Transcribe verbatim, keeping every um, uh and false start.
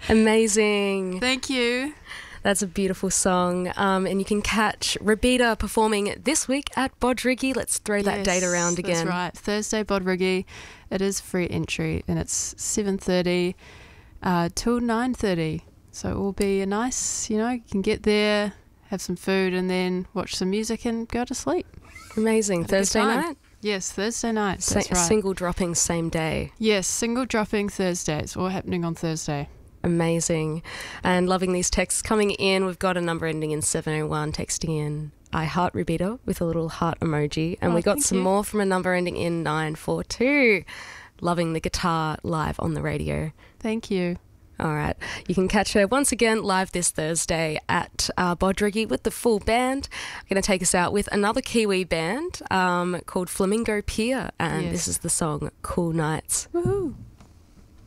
Amazing. Thank you. That's a beautiful song. Um, and you can catch Robita performing this week at Bodrigi. Let's throw that Yes, date around again. That's right. Thursday, Bodrigi. It is free entry and it's seven thirty uh, till nine thirty. So it will be a nice, you know, you can get there, have some food and then watch some music and go to sleep. Amazing. Have a good Thursday time. night? Yes, Thursday night. Sa- That's right. Single dropping same day. Yes, single dropping Thursday. It's all happening on Thursday. Amazing. And loving these texts coming in. We've got a number ending in seven oh one texting in I heart Robita with a little heart emoji. And Oh, we got thank some you. more from a number ending in nine four two. Loving the guitar live on the radio. Thank you. All right. You can catch her once again live this Thursday at uh, Bodrigi with the full band. I'm going to take us out with another Kiwi band um, called Flamingo Pier. And Yes. this is the song Cool Nights. Woohoo.